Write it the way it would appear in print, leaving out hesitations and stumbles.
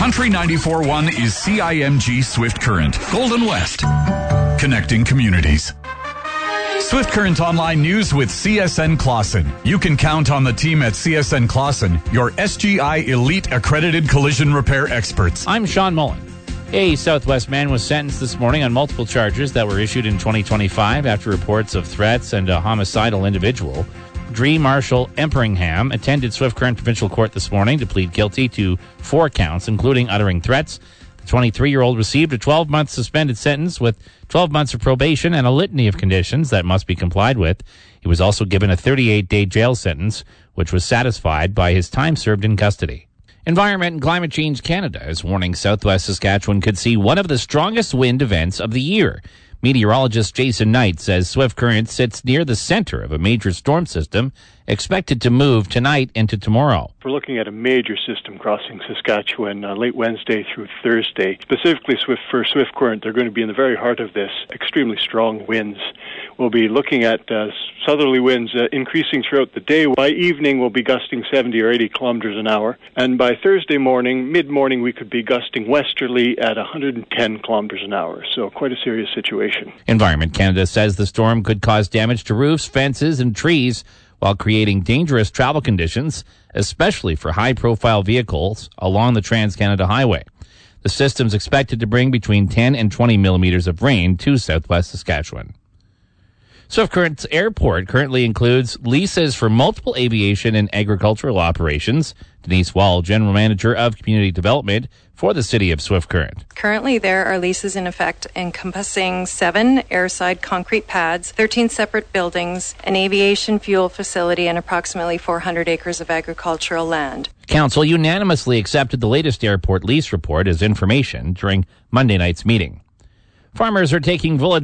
Country 94.1 is CIMG Swift Current, Golden West, connecting communities. Swift Current Online News with CSN Clausen. You can count on the team at CSN Clausen, your SGI Elite Accredited Collision Repair experts. I'm Sean Mullen. A Southwest man was sentenced this morning on multiple charges that were issued in 2025 after reports of threats and a homicidal individual. Dree Marshall Emperingham attended Swift Current Provincial Court this morning to plead guilty to 4 counts, including uttering threats. The 23-year-old received a 12-month suspended sentence with 12 months of probation and a litany of conditions that must be complied with. He was also given a 38-day jail sentence, which was satisfied by his time served in custody. Environment and Climate Change Canada is warning Southwest Saskatchewan could see one of the strongest wind events of the year. Meteorologist Jason Knight says Swift Current sits near the center of a major storm system expected to move tonight into tomorrow. We're looking at a major system crossing Saskatchewan late Wednesday through Thursday. Specifically for Swift Current, they're going to be in the very heart of this. Extremely strong winds. We'll be looking at southerly winds increasing throughout the day. By evening, we'll be gusting 70 or 80 kilometers an hour. And by Thursday morning, mid-morning, we could be gusting westerly at 110 kilometers an hour. So quite a serious situation. Environment Canada says the storm could cause damage to roofs, fences, and trees while creating dangerous travel conditions, especially for high-profile vehicles along the Trans-Canada Highway. The system's expected to bring between 10 and 20 millimeters of rain to southwest Saskatchewan. Swift Current's airport currently includes leases for multiple aviation and agricultural operations. Denise Wall, General Manager of Community Development for the City of Swift Current. Currently, there are leases in effect encompassing 7 airside concrete pads, 13 separate buildings, an aviation fuel facility, and approximately 400 acres of agricultural land. Council unanimously accepted the latest airport lease report as information during Monday night's meeting. Farmers are taking full